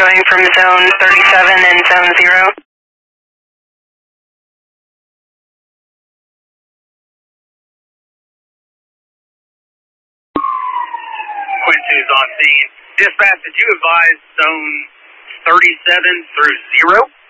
showing from zone 37 and zone 0. Quincy's on scene. Dispatch, did you advise zone 37 through 0?